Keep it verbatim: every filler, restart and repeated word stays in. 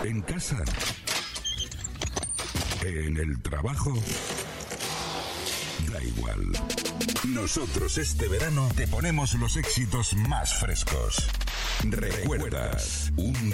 en casa, en el trabajo, da igual. Nosotros este verano te ponemos los éxitos más frescos. ¿Recuerdas? Un